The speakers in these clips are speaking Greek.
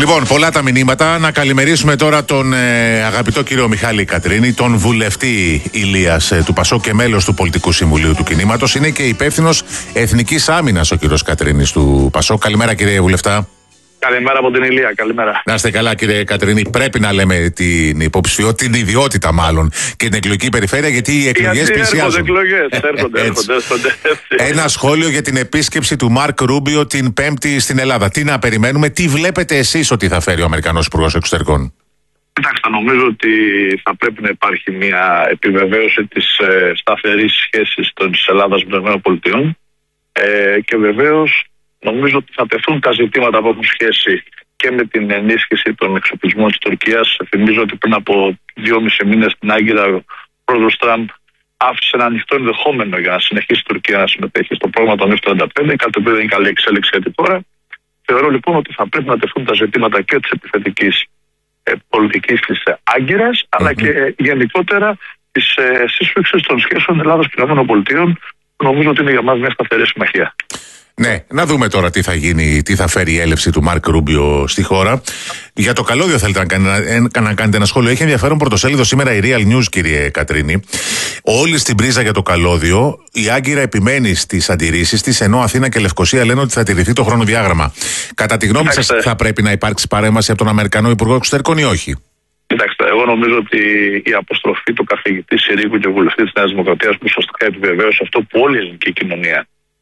Λοιπόν, πολλά τα μηνύματα. Να καλημερίσουμε τώρα τον αγαπητό κύριο Μιχάλη Κατρίνη, τον βουλευτή Ηλίας του Πασόκ και μέλος του Πολιτικού Συμβουλίου του Κινήματος. Είναι και υπεύθυνος Εθνικής Άμυνας ο κύριος Κατρίνης του Πασόκ. Καλημέρα, κύριε βουλευτά. Καλημέρα από την Ηλία, καλημέρα. Να είστε καλά, κύριε Κατρίνη. Πρέπει να λέμε την υποψηφιότητα, την ιδιότητα μάλλον και την εκλογική περιφέρεια, γιατί οι εκλογές πλησιάζουν. Έρχονται. Ένα σχόλιο για την επίσκεψη του Μαρκ Ρούμπιο την Πέμπτη στην Ελλάδα. Τι να περιμένουμε, τι βλέπετε εσείς ότι θα φέρει ο Αμερικανός Υπουργός Εξωτερικών? Κοιτάξτε, νομίζω ότι θα πρέπει να υπάρχει μια επιβεβαίωση της σταθερής σχέσης της Ελλάδας με των ΗΠΑ και βεβαίως νομίζω ότι θα τεθούν τα ζητήματα που έχουν σχέση και με την ενίσχυση των εξοπλισμών της Τουρκίας. Θυμίζω ότι πριν από 2,5 μήνες στην Άγκυρα ο πρόεδρος Τραμπ άφησε ένα ανοιχτό ενδεχόμενο για να συνεχίσει η Τουρκία να συμμετέχει στο πρόγραμμα των F-35, κάτι που δεν είναι καλή εξέλιξη γιατί τώρα. Θεωρώ λοιπόν ότι θα πρέπει να τεθούν τα ζητήματα και της επιθετικής πολιτικής της Άγκυρας, αλλά και γενικότερα της σύσφυξης των σχέσεων Ελλάδας και ΗΠΑ, που νομίζω ότι είναι για μας μια σταθερή συμμαχία. Ναι, να δούμε τώρα τι θα γίνει, τι θα φέρει η έλευση του Μαρκ Ρούμπιο στη χώρα. Για το καλώδιο θέλετε να κάνετε ένα σχόλιο. Έχει ενδιαφέρον πρωτοσέλιδο σήμερα η Real News, κύριε Κατρίνη. Όλη στην πρίζα για το καλώδιο, η Άγκυρα επιμένει στις αντιρρήσεις της, ενώ Αθήνα και Λευκοσία λένε ότι θα τηρηθεί το χρονοδιάγραμμα. Κατά τη γνώμη σας, θα πρέπει να υπάρξει παρέμβαση από τον Αμερικανό Υπουργό Εξωτερικών ή όχι? Κοιτάξτε, εγώ νομίζω ότι η αποστροφή του καθηγητή Συρίκου και βουλευτή της Νέας Δημοκρατίας που ουσιαστικά επιβεβαίωσε αυτό που όλη η ελληνική κοινωνία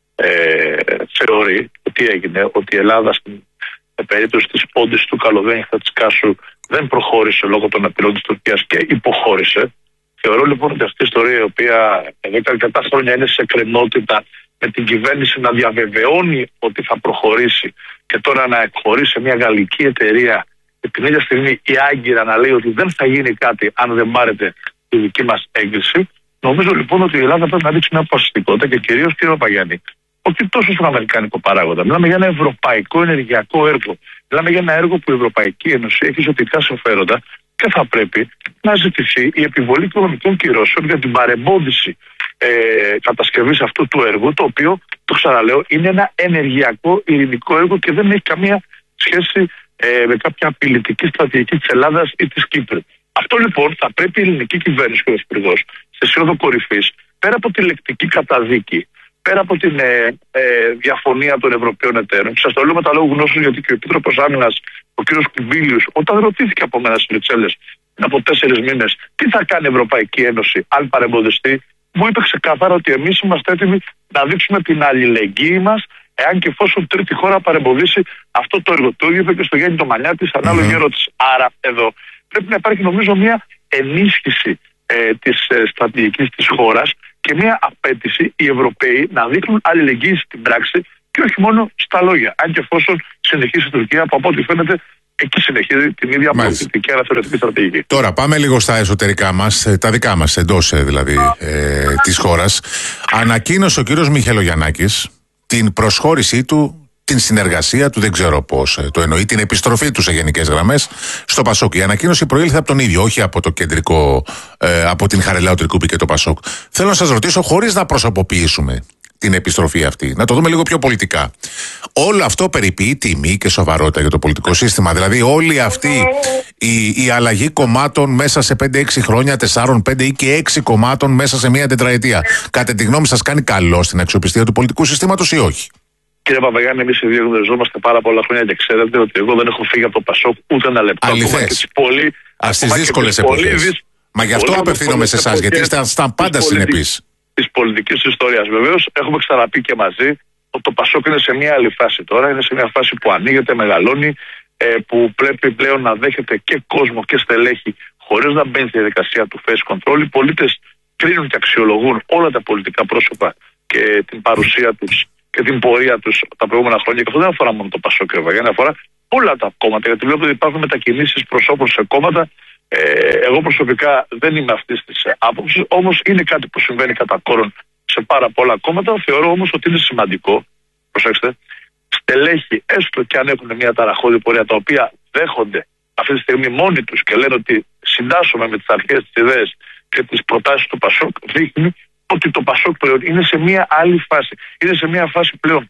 θεωρεί ότι έγινε, ότι η Ελλάδα στην περίπτωση της πόντης του Καλοδένη Χατζικάσου δεν προχώρησε λόγω των απειλών της Τουρκίας και υποχώρησε. Θεωρώ λοιπόν ότι αυτή η ιστορία, η οποία εδώ και αρκετά χρόνια είναι σε κρεμότητα, με την κυβέρνηση να διαβεβαιώνει ότι θα προχωρήσει και τώρα να εκχωρήσει μια γαλλική εταιρεία και την ίδια στιγμή η Άγκυρα να λέει ότι δεν θα γίνει κάτι αν δεν πάρετε τη δική μας έγκριση. Νομίζω λοιπόν ότι η Ελλάδα πρέπει να δείξει μια αποφασιστικότητα και κυρίως, κύριε Παγιάννη, όχι τόσο στον αμερικανικό παράγοντα. Μιλάμε για ένα ευρωπαϊκό ενεργειακό έργο. Μιλάμε για ένα έργο που η Ευρωπαϊκή Ένωση έχει ζωτικά συμφέροντα και θα πρέπει να ζητηθεί η επιβολή οικονομικών κυρώσεων για την παρεμπόδιση κατασκευής αυτού του έργου, το οποίο, το ξαναλέω, είναι ένα ενεργειακό ειρηνικό έργο και δεν έχει καμία σχέση με κάποια απειλητική στρατηγική της Ελλάδας ή της Κύπρου. Αυτό λοιπόν θα πρέπει η ελληνική κυβέρνηση και ο Υπουργός στη Σύνοδο Κορυφής, πέρα από τη λεκτική καταδίκη, πέρα από την διαφωνία των Ευρωπαίων εταίρων, και σας το λέω με τα λόγου γνώσεως γιατί και ο Επίτροπος Άμυνας, ο κ. Κουμπίλιους, όταν ρωτήθηκε από μένα στις Βρυξέλλες πριν από 4 μήνες τι θα κάνει η Ευρωπαϊκή Ένωση αν παρεμποδιστεί, μου είπε ξεκάθαρα ότι εμείς είμαστε έτοιμοι να δείξουμε την αλληλεγγύη μας εάν και εφόσον τρίτη χώρα παρεμποδίσει αυτό το έργο. Το είπε και στο Γέννη το Μανιάτη, ανάλογη ερώτηση. Άρα εδώ πρέπει να υπάρχει νομίζω μια ενίσχυση της στρατηγικής της χώρας και μια απέτηση οι Ευρωπαίοι να δείχνουν αλληλεγγύη στην πράξη και όχι μόνο στα λόγια. Αν και εφόσον συνεχίσει η Τουρκία, που από ό,τι φαίνεται εκεί συνεχίζει την ίδια πολιτική αναθεωρητική στρατηγική. Τώρα πάμε λίγο στα εσωτερικά μας, τα δικά μας, εντός δηλαδή της χώρας. Ανακοίνωσε ο κύριος Μιχελογιαννάκης την προσχώρησή του, την συνεργασία του, δεν ξέρω πώς το εννοεί, την επιστροφή του σε γενικές γραμμές στο Πασόκ. Η ανακοίνωση προήλθε από τον ίδιο, όχι από το κεντρικό, από την Χαριλάου Τρικούπη και το Πασόκ. Θέλω να σας ρωτήσω, χωρίς να προσωποποιήσουμε την επιστροφή αυτή, να το δούμε λίγο πιο πολιτικά. Όλο αυτό περιποιεί τιμή και σοβαρότητα για το πολιτικό σύστημα. Δηλαδή, όλη αυτή η αλλαγή κομμάτων μέσα σε 5-6 χρόνια, 4-5 ή και 6 κομμάτων μέσα σε μία τετραετία, κατά τη γνώμη σας κάνει καλό στην αξιοπιστία του πολιτικού συστήματος ή όχι? Κύριε Παπαγιάννη, εμείς οι δύο γνωριζόμαστε πάρα πολλά χρόνια και ξέρετε ότι εγώ δεν έχω φύγει από το Πασόκ ούτε ένα λεπτό. Αληθές. Στις δύσκολες εποχές. Μα γι' αυτό απευθύνομαι σε εσάς, γιατί ήσταν πάντα συνεπείς. Της πολιτικής ιστορίας. Βεβαίως, έχουμε ξαναπεί και μαζί ότι το Πασόκ είναι σε μια άλλη φάση τώρα. Είναι σε μια φάση που ανοίγεται, μεγαλώνει, που πρέπει πλέον να δέχεται και κόσμο και στελέχη χωρίς να μπαίνει στη διαδικασία του face control. Οι πολίτες κρίνουν και αξιολογούν όλα τα πολιτικά πρόσωπα και την παρουσία τους και την πορεία τους τα προηγούμενα χρόνια. Και αυτό δεν αφορά μόνο το Πασόκ, αφορά όλα τα κόμματα. Γιατί βλέπω ότι υπάρχουν μετακινήσεις προσώπων σε κόμματα. Εγώ προσωπικά δεν είμαι αυτής της άποψης, όμως είναι κάτι που συμβαίνει κατά κόρον σε πάρα πολλά κόμματα. Θεωρώ όμως ότι είναι σημαντικό, προσέξτε, στελέχη, έστω και αν έχουν μια ταραχώδη πορεία, τα οποία δέχονται αυτή τη στιγμή μόνοι τους και λένε ότι συντάσσουμε με τις αρχές, τις ιδέες και τις προτάσεις του Πασόκ, δείχνει ότι το Πασόκ πλέον είναι σε μια άλλη φάση. Είναι σε μια φάση πλέον που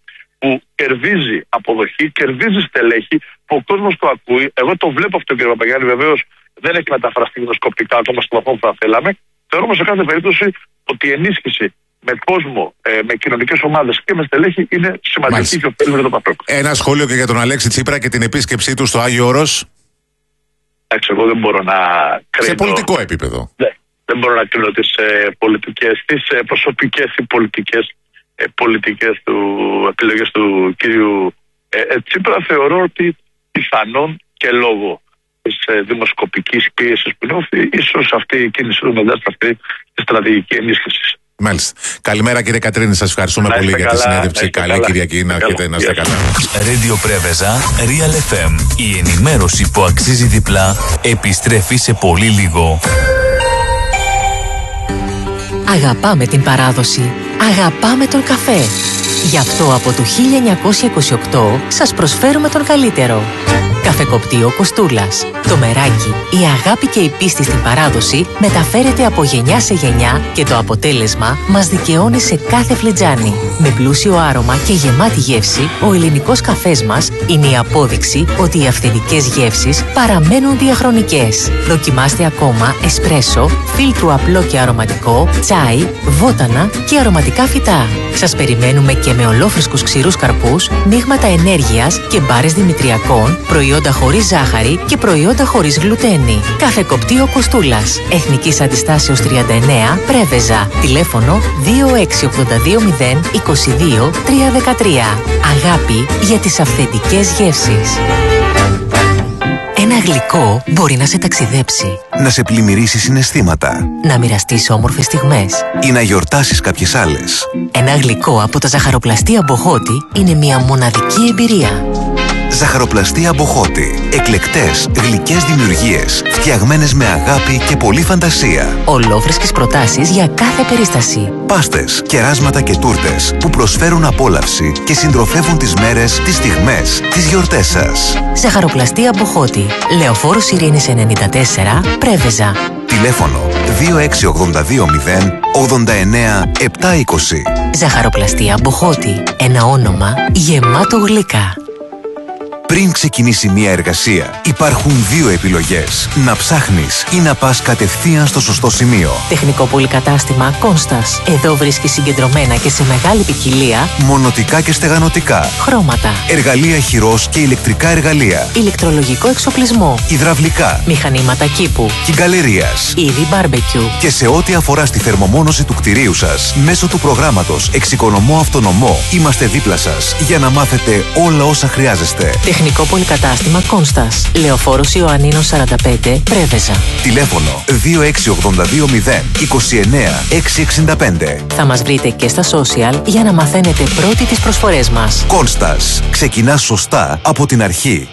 που κερδίζει αποδοχή, κερδίζει στελέχη, που ο κόσμος το ακούει. Εγώ το βλέπω αυτό, κύριε Παπαγιάννη, βεβαίως δεν έχει μεταφραστεί δημοσκοπικά ακόμα στο βαθμό που θα θέλαμε. Θεωρούμε σε κάθε περίπτωση ότι η ενίσχυση με κόσμο, με κοινωνικές ομάδες και με στελέχη είναι σημαντική και ωφέλιμη για το Πασόκ. Ένα σχόλιο και για τον Αλέξη Τσίπρα και την επίσκεψή του στο Άγιο Όρος. Εντάξει, εγώ δεν μπορώ να κρίνω. Σε πολιτικό επίπεδο. Ναι, δεν μπορώ να κρίνω τις προσωπικές ή πολιτικές επιλογές του κύριου Τσίπρα. Θεωρώ ότι πιθανόν και λόγω της δημοσκοπικής πίεσης που νιώθει, ίσως αυτή η κίνηση του μετά αυτή τη στρατηγική ενίσχυση. Μάλιστα. Καλημέρα κύριε Κατρίνη, σας ευχαριστούμε πολύ για τη συνέντευξη. Καλή Κυριακή, να έχετε, να είστε καλά. Radio Πρέβεζα, Real FM. Η ενημέρωση που αξίζει διπλά επιστρέφει σε πολύ λίγο. Αγαπάμε την παράδοση. Αγαπάμε τον καφέ. Γι' αυτό από το 1928 σας προσφέρουμε τον καλύτερο. Καφεκοπτείο Κοστούλας. Το μεράκι, η αγάπη και η πίστη στην παράδοση μεταφέρεται από γενιά σε γενιά και το αποτέλεσμα μας δικαιώνει σε κάθε φλιτζάνι. Με πλούσιο άρωμα και γεμάτη γεύση, ο ελληνικός καφές μας είναι η απόδειξη ότι οι αυθεντικές γεύσεις παραμένουν διαχρονικές. Δοκιμάστε ακόμα εσπρέσο, φίλτρου απλό και αρωματικό, τσάι, βότανα και αρωματικά φυτά. Σας περιμένουμε και με ολόφρυσκους ξηρούς καρπούς, μείγματα ενέργειας και μπάρες δημητριακών, προϊόντα χωρίς ζάχαρη και προϊόντα χωρίς γλουτένη. Καφεκοπτείο Κοστούλας. Εθνικής Αντιστάσεως 39, Πρέβεζα. Τηλέφωνο 26820 22 313. Αγάπη για τις αυθεντικές γεύσεις. Ένα γλυκό μπορεί να σε ταξιδέψει, να σε πλημμυρίσει συναισθήματα, να μοιραστείς όμορφες στιγμές ή να γιορτάσεις κάποιες άλλες. Ένα γλυκό από τα ζαχαροπλαστεία Μποχώτη είναι μια μοναδική εμπειρία. Ζαχαροπλαστεία Μποχώτη. Εκλεκτές, γλυκές δημιουργίες, φτιαγμένες με αγάπη και πολλή φαντασία. Ολόφρυσκες προτάσεις για κάθε περίσταση. Πάστες, κεράσματα και τούρτες που προσφέρουν απόλαυση και συντροφεύουν τις μέρες, τις στιγμές, τις γιορτές σας. Ζαχαροπλαστεία Μποχώτη. Λεωφόρος Ειρήνης 94, Πρέβεζα. Τηλέφωνο 26820 89 720. Ζαχαροπλαστεία Μποχώτη. Ένα όνομα γεμάτο γλυκά. Πριν ξεκινήσει μια εργασία, υπάρχουν δύο επιλογές. Να ψάχνεις ή να πας κατευθείαν στο σωστό σημείο. Τεχνικό πολυκατάστημα Κόνστας. Εδώ βρίσκεις συγκεντρωμένα και σε μεγάλη ποικιλία μονοτικά και στεγανοτικά, χρώματα, εργαλεία χειρός και ηλεκτρικά εργαλεία, ηλεκτρολογικό εξοπλισμό, υδραυλικά, μηχανήματα κήπου, κυγκαλερίας, είδη μπάρμπεκιου. Και σε ό,τι αφορά στη θερμομόνωση του κτηρίου σας, μέσω του προγράμματος Εξοικονομώ Αυτονομό, είμαστε δίπλα σας για να μάθετε όλα όσα χρειάζεστε. Τεχνικό πολυκατάστημα Κόνστας. Λεωφόρος Ιωαννίνος 45, Πρέβεζα. Τηλέφωνο 26820 29 665. Θα μας βρείτε και στα social για να μαθαίνετε πρώτοι τις προσφορές μας. Κόνστας. Ξεκινά σωστά από την αρχή.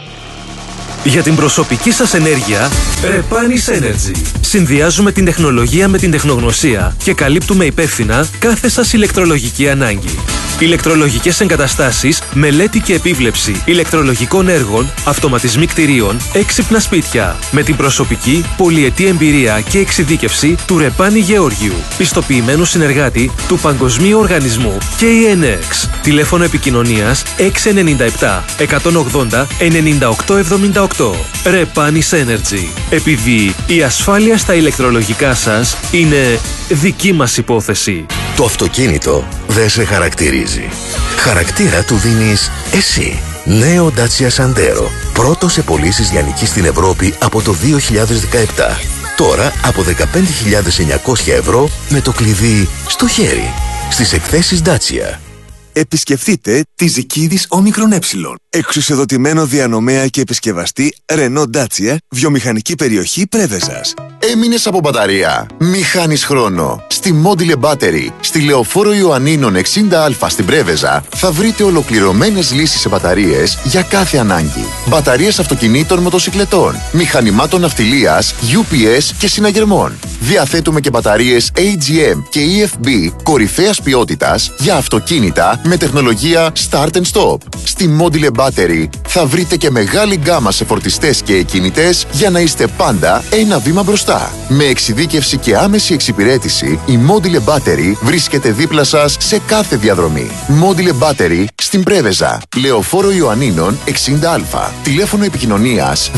Για την προσωπική σας ενέργεια, Repanis Energy. Συνδυάζουμε την τεχνολογία με την τεχνογνωσία και καλύπτουμε υπεύθυνα κάθε σας ηλεκτρολογική ανάγκη. Ηλεκτρολογικές εγκαταστάσεις, μελέτη και επίβλεψη ηλεκτρολογικών έργων, αυτοματισμοί κτηρίων, έξυπνα σπίτια. Με την προσωπική, πολυετή εμπειρία και εξειδίκευση του Ρεπάνη Γεώργιου, πιστοποιημένου συνεργάτη του Παγκοσμίου Οργανισμού KNX. Τηλέφωνο επικοινωνίας 697 180 9878. Repanis Energy. Επειδή η ασφάλεια στα ηλεκτρολογικά σας είναι δική μας υπόθεση. Το αυτοκίνητο δεν σε χαρακτηρίζει. Χαρακτήρα του δίνεις εσύ. Νέο Dacia Sandero. Πρώτο σε πωλήσεις λιανικής στην Ευρώπη από το 2017. Τώρα από 15.900 ευρώ με το κλειδί στο χέρι. Στις εκθέσεις Dacia. Επισκεφτείτε τη Ζικίδης Όμικρον Ε. Εξουσιοδοτημένο διανομέα και επισκευαστή Renault Dacia, βιομηχανική περιοχή Πρέβεζας. Έμεινες από μπαταρία? Μη χάνεις χρόνο. Στη Module Battery, στη Λεωφόρο Ιωαννίνων 60Α στην Πρέβεζα, θα βρείτε ολοκληρωμένες λύσεις σε μπαταρίες για κάθε ανάγκη. Μπαταρίες αυτοκινήτων, μοτοσικλετών, μηχανημάτων ναυτιλίας, UPS και συναγερμών. Διαθέτουμε και μπαταρίες AGM και EFB κορυφαίας ποιότητας για αυτοκίνητα με τεχνολογία Start and Stop. Στη Module Battery θα θα βρείτε και μεγάλη γκάμα σε φορτιστές και εκκινητές για να είστε πάντα ένα βήμα μπροστά. Με εξειδίκευση και άμεση εξυπηρέτηση, η Mobile Battery βρίσκεται δίπλα σας σε κάθε διαδρομή. Mobile Battery στην Πρέβεζα, Λεωφόρο Ιωαννίνων 60Α. Τηλέφωνο επικοινωνίας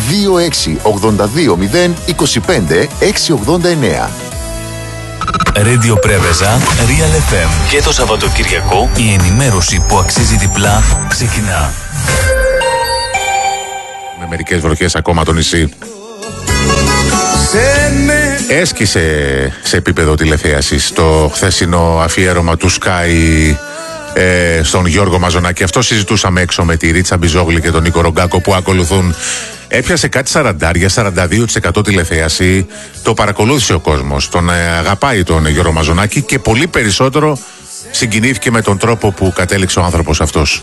2682025689. Radio Πρέβεζα, Real FM. Και το Σαββατοκυριακό η ενημέρωση που αξίζει διπλά ξεκινά. Με μερικές βροχές ακόμα το νησί. Έσκησε σε επίπεδο τηλεθέασης το χθεσινό αφιέρωμα του Sky στον Γιώργο Μαζονάκη. Αυτό συζητούσαμε έξω με τη Ρίτσα Μπιζόγλη και τον Νίκο Ρογκάκο που ακολουθούν. Έπιασε κάτι 42% τηλεθέαση. Το παρακολούθησε ο κόσμος. Τον αγαπάει τον Γιώργο Μαζονάκη και πολύ περισσότερο συγκινήθηκε με τον τρόπο που κατέληξε ο άνθρωπος αυτός.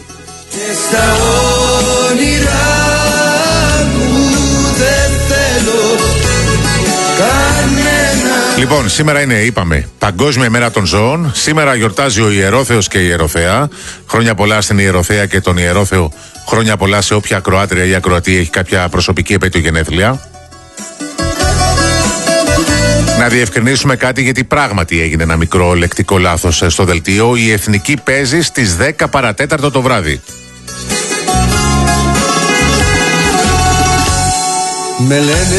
Λοιπόν, σήμερα είναι, είπαμε, Παγκόσμια ημέρα των ζώων. Σήμερα γιορτάζει ο Ιερόθεος και η Ιεροθέα. Χρόνια πολλά στην Ιεροθέα και τον Ιερόθεο. Χρόνια πολλά σε όποια ακροάτρια ή ακροατή έχει κάποια προσωπική επέτειο γενέθλια. Να διευκρινίσουμε κάτι, γιατί πράγματι έγινε ένα μικρό λεκτικό λάθος στο δελτίο. Η Εθνική παίζει στις 10 παρατέταρτο το βράδυ. Με λένε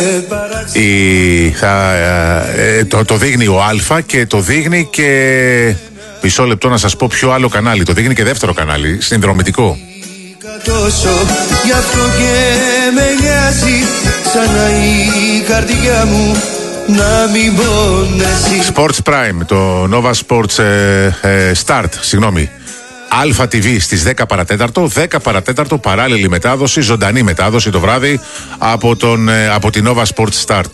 το δείχνει ο Α και το δείχνει και μισό λεπτό να σας πω ποιο άλλο κανάλι. Το δείχνει και δεύτερο κανάλι, συνδρομητικό. τόσο, γι' αυτό και με νοιάζει σαν να η καρδιά μου να μην πονέσει. Sports Prime, το Nova Sports Start, συγγνώμη. Αλφα TV στις 10 παρατέταρτο, 10 παρατέταρτο παράλληλη μετάδοση, ζωντανή μετάδοση το βράδυ από την Nova Sports Start.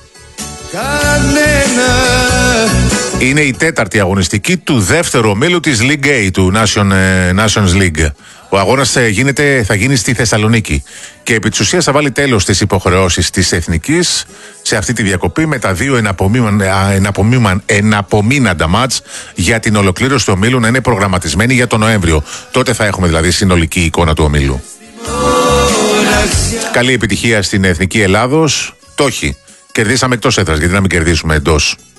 Κανένα. Είναι η τέταρτη αγωνιστική του δεύτερου ομίλου της League A, του Nations League. Ο αγώνας θα γίνει στη Θεσσαλονίκη και επί της ουσίας θα βάλει τέλος στις υποχρεώσεις της Εθνικής σε αυτή τη διακοπή με τα δύο εναπομείναντα μάτς για την ολοκλήρωση του ομίλου να είναι προγραμματισμένη για τον Νοέμβριο. Τότε θα έχουμε δηλαδή συνολική εικόνα του ομίλου. Καλή επιτυχία στην Εθνική Ελλάδος. Το έχει. Κερδίσαμε εκτός έδρας, γιατί να μην κερδίσουμε εντός.